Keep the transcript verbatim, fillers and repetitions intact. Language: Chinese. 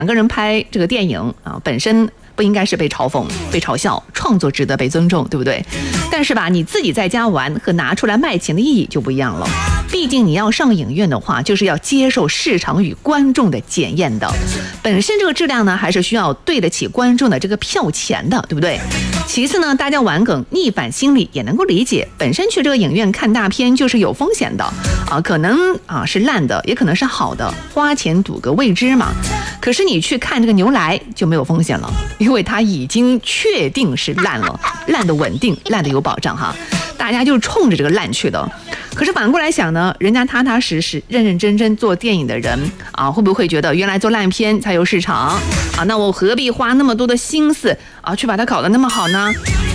两个人拍这个电影啊，本身不应该是被嘲讽、被嘲笑，创作值得被尊重，对不对？但是吧，你自己在家玩和拿出来卖钱的意义就不一样了。毕竟你要上影院的话，就是要接受市场与观众的检验的。本身这个质量呢，还是需要对得起观众的这个票钱的，对不对？其次呢，大家玩梗逆反心理也能够理解，本身去这个影院看大片就是有风险的啊，可能啊是烂的，也可能是好的，花钱赌个未知嘛。可是你去看这个牛来就没有风险了，因为它已经确定是烂了，烂的稳定，烂的有保障哈。大家就冲着这个烂去的。可是反过来想呢，人家踏踏实实、认认真真做电影的人啊，会不会觉得原来做烂片才有市场啊？那我何必花那么多的心思啊，去把它搞得那么好呢？